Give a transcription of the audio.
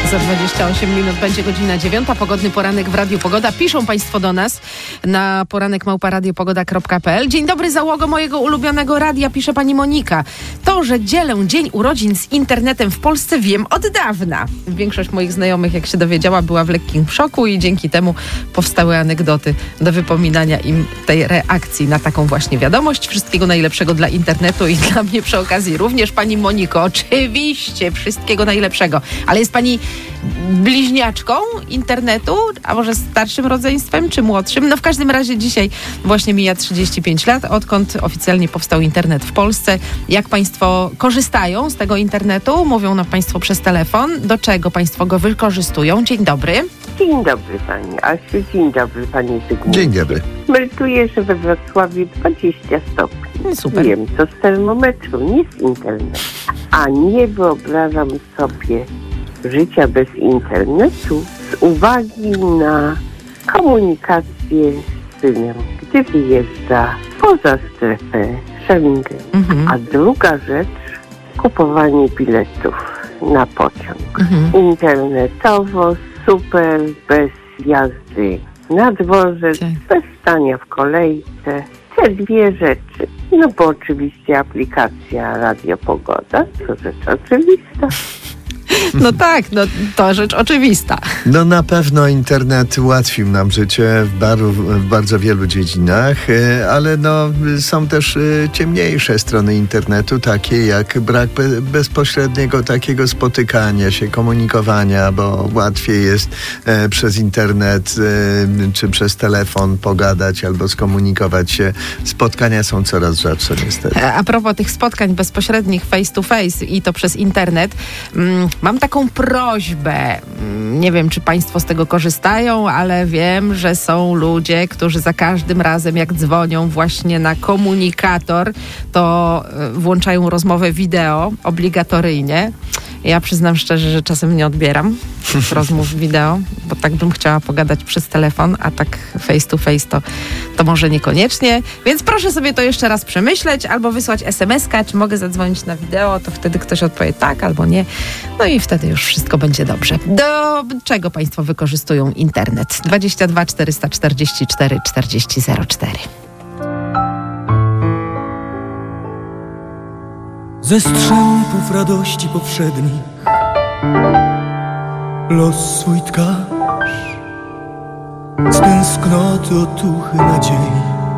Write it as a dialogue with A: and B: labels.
A: Za 28 minut będzie godzina 9. Pogodny poranek w Radiu Pogoda. Piszą Państwo do nas na poranek@radiopogoda.pl. Dzień dobry, załogo mojego ulubionego radia, pisze pani Monika. To, że dzielę dzień urodzin z internetem w Polsce, wiem od dawna. Większość moich znajomych, jak się dowiedziała, była w lekkim szoku i dzięki temu powstały anegdoty do wypominania im tej reakcji na taką właśnie wiadomość. Wszystkiego najlepszego dla internetu i dla mnie przy okazji również, pani Moniko. Oczywiście, wszystkiego najlepszego. Ale jest pani bliźniaczką internetu, a może starszym rodzeństwem, czy młodszym? No w każdym razie dzisiaj właśnie mija 35 lat, odkąd oficjalnie powstał internet w Polsce. Jak państwo korzystają z tego internetu? Mówią nam państwo przez telefon. Do czego państwo go wykorzystują? Dzień dobry.
B: Dzień dobry pani Asiu, dzień dobry pani Zygmuncie.
C: Dzień dobry.
B: Melduję, że we Wrocławiu 20 stopni.
A: Super.
B: Wiem, to z termometru, nie z internetu. A nie wyobrażam sobie życia bez internetu z uwagi na komunikację z synem, gdy wyjeżdża poza strefę Schengen. A druga rzecz, kupowanie biletów na pociąg. Internetowo, super, bez jazdy na dworzec, bez stania w kolejce. Te dwie rzeczy. No bo oczywiście aplikacja Radio Pogoda to rzecz oczywista.
A: No tak, no to rzecz oczywista.
C: No na pewno internet ułatwił nam życie w bardzo wielu dziedzinach, ale no są też ciemniejsze strony internetu, takie jak brak bezpośredniego takiego spotykania się, komunikowania, bo łatwiej jest przez internet czy przez telefon pogadać albo skomunikować się. Spotkania są coraz rzadsze niestety.
A: A propos tych spotkań bezpośrednich face to face i to przez internet, mam taką prośbę. Nie wiem, czy państwo z tego korzystają, ale wiem, że są ludzie, którzy za każdym razem, jak dzwonią właśnie na komunikator, to włączają rozmowę wideo obligatoryjnie. Ja przyznam szczerze, że czasem nie odbieram rozmów wideo, bo tak bym chciała pogadać przez telefon, a tak face to face to może niekoniecznie. Więc proszę sobie to jeszcze raz przemyśleć albo wysłać SMS-ka, czy mogę zadzwonić na wideo, to wtedy ktoś odpowie tak albo nie. No i wtedy już wszystko będzie dobrze. Do czego państwo wykorzystują internet? 22 444 4004.
D: Ze strzępów radości powszednich los swój tkasz, z tęsknoty otuchy nadziei.